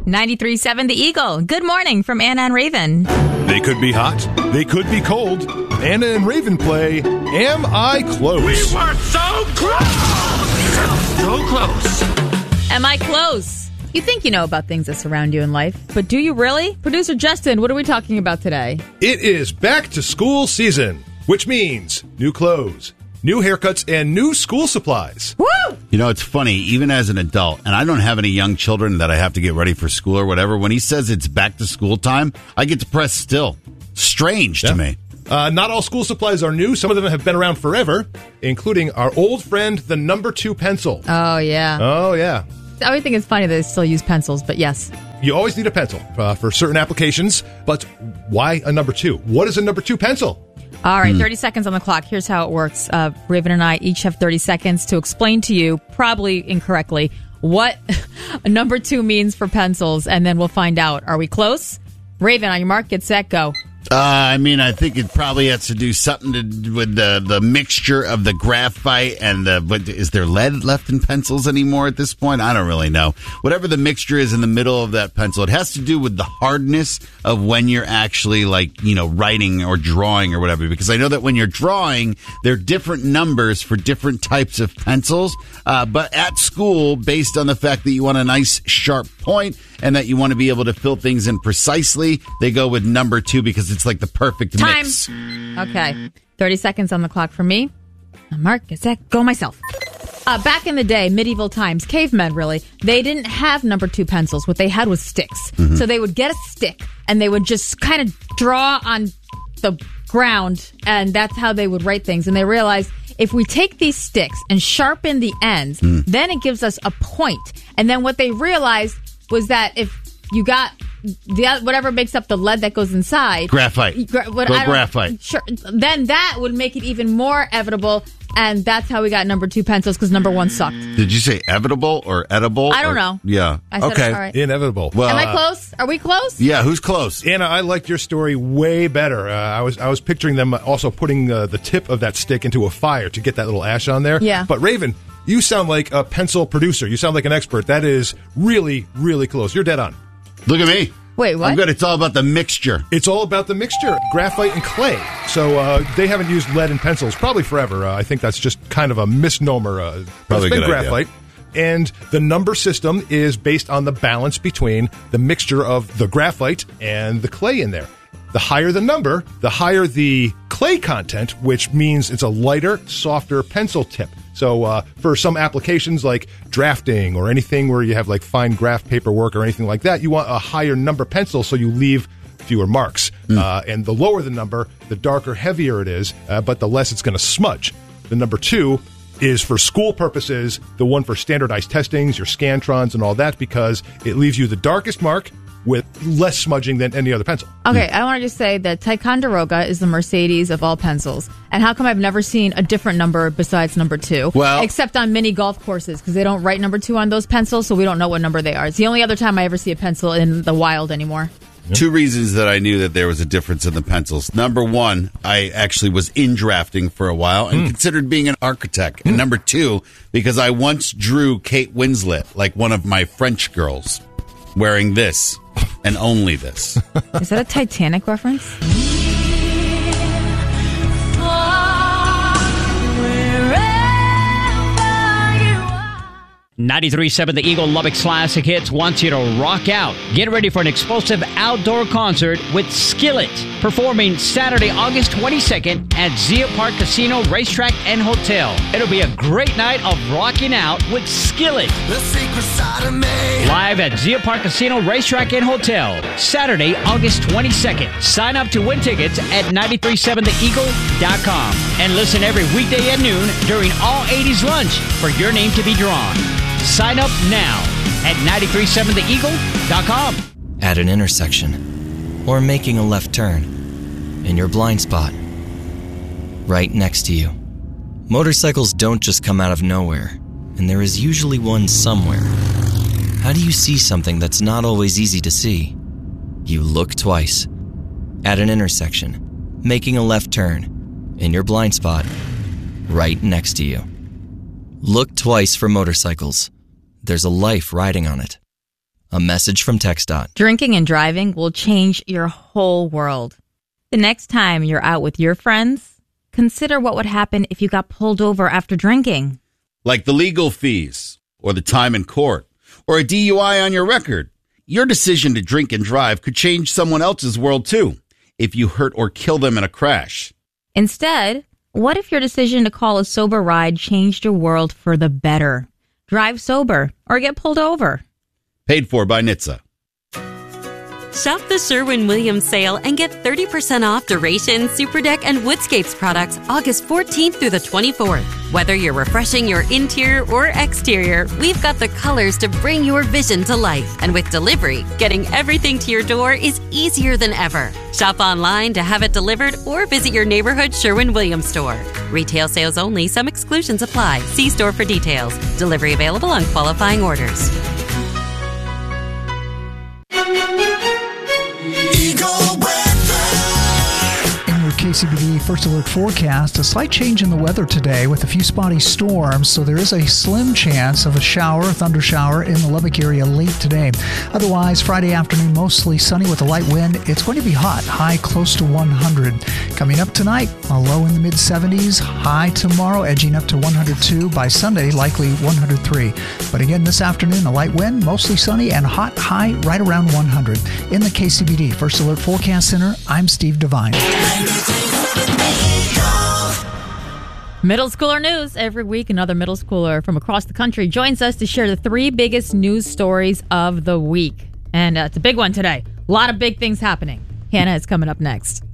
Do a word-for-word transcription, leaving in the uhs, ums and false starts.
ninety-three point seven The Eagle. Good morning from Anna and Raven. They could be hot. They could be cold. Anna and Raven play Am I Close? We were so close! So close. Am I close? You think you know about things that surround you in life, but do you really? Producer Justin, what are we talking about today? It is back to school season, which means new clothes, new haircuts, and new school supplies. Woo! You know, it's funny, even as an adult, and I don't have any young children that I have to get ready for school or whatever, when he says it's back to school time, I get to press still. Strange Yeah. to me. Uh, not all school supplies are new. Some of them have been around forever, including our old friend, the number two pencil. Oh, yeah. Oh, yeah. I always think it's funny that they still use pencils, but yes. You always need a pencil uh, for certain applications, but why a number two? What is a number two pencil? All right, thirty seconds on the clock. Here's how it works. Uh, Raven and I each have thirty seconds to explain to you, probably incorrectly, what a number two means for pencils, and then we'll find out. Are we close? Raven, on your mark, get set, go. Uh, I mean, I think it probably has to do something to do with the, the mixture of the graphite and the, but is there lead left in pencils anymore at this point? I don't really know. Whatever the mixture is in the middle of that pencil, it has to do with the hardness of when you're actually like, you know, writing or drawing or whatever. Because I know that when you're drawing, there are different numbers for different types of pencils. Uh, but at school, based on the fact that you want a nice sharp point and that you want to be able to fill things in precisely, they go with number two because it's like the perfect Time. mix. Okay, thirty seconds on the clock for me. Mark, get set, go myself. Uh, back in the day, medieval times, cavemen really, they didn't have number two pencils. What they had was sticks. Mm-hmm. So they would get a stick and they would just kind of draw on the ground, and that's how they would write things. And they realized if we take these sticks and sharpen the ends, Mm. then it gives us a point. And then what they realized was that if you got the whatever makes up the lead that goes inside, Graphite. gra- what, Go I don't- graphite. Sure, then that would make it even more evitable, and that's how we got number two pencils because number one sucked. Did you say evitable or edible? I don't or- know. Yeah. I said okay. it, all right. Inevitable. Well, Am I uh, close? Are we close? Yeah, who's close? Anna, I liked your story way better. Uh, I was I was picturing them also putting uh, the tip of that stick into a fire to get that little ash on there. Yeah. But Raven, you sound like a pencil producer. You sound like an expert. That is really, really close. You're dead on. Look at me. Wait, what? I'm good. It's all about the mixture. It's all about the mixture, graphite and clay. So uh, they haven't used lead in pencils probably forever. Uh, I think that's just kind of a misnomer. Uh, Probably it's been a good idea. graphite. And the number system is based on the balance between the mixture of the graphite and the clay in there. The higher the number, the higher the clay content, which means it's a lighter, softer pencil tip. So uh, for some applications like drafting or anything where you have like fine graph paperwork or anything like that, you want a higher number pencil so you leave fewer marks. Mm. Uh, and the lower the number, the darker, heavier it is, uh, but the less it's going to smudge. The number two is for school purposes, the one for standardized testings, your Scantrons and all that, because it leaves you the darkest mark with less smudging than any other pencil. Okay, I want to just say that Ticonderoga is the Mercedes of all pencils. And how come I've never seen a different number besides number two? Well- except on mini golf courses, because they don't write number two on those pencils, so we don't know what number they are. It's the only other time I ever see a pencil in the wild anymore. Two reasons that I knew that there was a difference in the pencils. Number one, I actually was in drafting for a while and considered being an architect. And number two, because I once drew Kate Winslet, like one of my French girls, wearing this and only this. Is that a Titanic reference? ninety-three point seven The Eagle Lubbock's Classic Hits wants you to rock out. Get ready for an explosive outdoor concert with Skillet, performing Saturday, August twenty-second at Zia Park Casino, Racetrack, and Hotel. It'll be a great night of rocking out with Skillet. The secret side of me. Live at Zia Park Casino, Racetrack, and Hotel. Saturday, August twenty-second. Sign up to win tickets at nine three seven the eagle dot com. And listen every weekday at noon during All eighties Lunch for your name to be drawn. Sign up now at nine three seven the eagle dot com. At an intersection, or making a left turn, in your blind spot, right next to you. Motorcycles don't just come out of nowhere, and there is usually one somewhere. How do you see something that's not always easy to see? You look twice. At an intersection, making a left turn, in your blind spot, right next to you. Look twice for motorcycles. There's a life riding on it. A message from TxDOT. Drinking and driving will change your whole world. The next time you're out with your friends, consider what would happen if you got pulled over after drinking. Like the legal fees, or the time in court, or a D U I on your record. Your decision to drink and drive could change someone else's world, too, if you hurt or kill them in a crash. Instead, what if your decision to call a sober ride changed your world for the better? Drive sober or get pulled over. Paid for by N H T S A. Shop the Sherwin-Williams sale and get thirty percent off Duration, Superdeck, and Woodscapes products August fourteenth through the twenty-fourth. Whether you're refreshing your interior or exterior, we've got the colors to bring your vision to life. And with delivery, getting everything to your door is easier than ever. Shop online to have it delivered or visit your neighborhood Sherwin-Williams store. Retail sales only. Some exclusions apply. See store for details. Delivery available on qualifying orders. K C B D First Alert forecast, a slight change in the weather today with a few spotty storms, so there is a slim chance of a shower, thunder shower in the Lubbock area late today. Otherwise, Friday afternoon mostly sunny with a light wind. It's going to be hot, high close to one hundred. Coming up tonight, a low in the mid seventies, high tomorrow edging up to one hundred two. By Sunday, likely one hundred three. But again, this afternoon, a light wind, mostly sunny and hot, high right around one hundred. In the K C B D First Alert Forecast Center, I'm Steve Devine. Middle schooler news. Every week, another middle schooler from across the country joins us to share the three biggest news stories of the week. And uh, it's a big one today. A lot of big things happening. Hannah is coming up next.